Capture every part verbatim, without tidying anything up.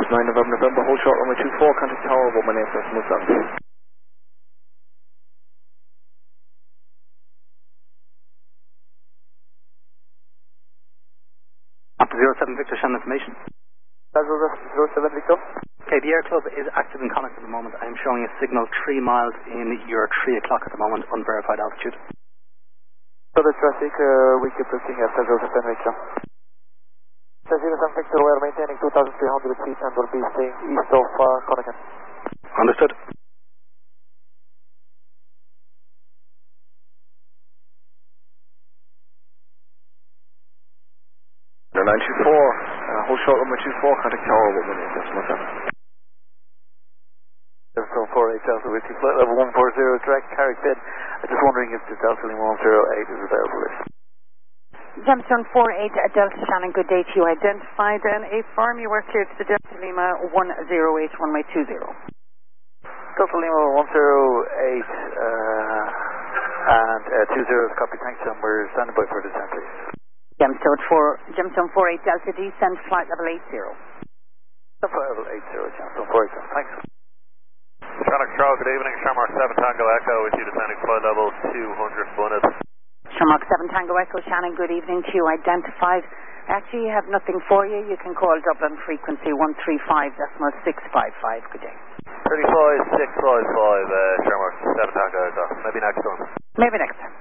nine November, November, hold short runway two four, contact tower, one one eight, decimal seven. Up to zero seven Victor, Shannon information. zero seven Victor. Okay, the air club is active in Connacht at the moment. I am showing a signal three miles in your three o'clock at the moment, unverified altitude. So the traffic, uh, we keep looking at zero seven Victor. zero seven Victor, we are maintaining two thousand three hundred feet and will be staying east of uh, Connacht. Understood. nine two four, uh, hold short runway two four, contact tower, one one eight, decimal seven. seven four eight Delta with you, flight level one four zero, direct Carrick Bid. I'm just wondering if the Delta Lima one zero eight is available. Gemstone four eight, Delta Shannon, good day to you. Identified and a firm, you are cleared to the Delta Lima one zero eight, runway two zero. Delta Lima one zero eight uh, and uh, two zero is copy, thanks, and we're standing by for descent, please. Gemstone four, Gemstone four eight, Delta descent, flight level eight zero. Flight level eight zero, Gemstone four eight, thanks. Shannon Charles, good evening, Shamrock seven Tango Echo with you descending flight level two hundred Bunnet. Shamrock seven Tango Echo, Shannon, good evening to you. Identified. Actually, you have nothing for you. You can call Dublin frequency one three five decimal six five five. Good day. thirty-five six five five, uh, Shamrock seven Tango Echo. Maybe next time. Maybe next time.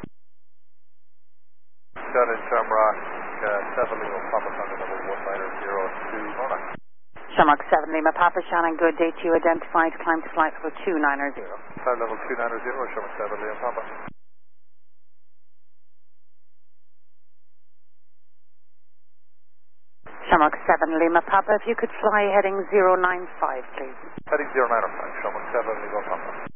Shannon Shamrock uh, seven Lima Papa Tango number one nine zero two Nona. Shamrock seven Lima Papa, Shannon, good day to you. Identified. Climb to flight level two nine zero. Flight level two nine zero, Shamrock seven Lima Papa. Shamrock seven Lima Papa, if you could fly heading zero nine five, please. Heading zero nine five, Shamrock seven Lima Papa.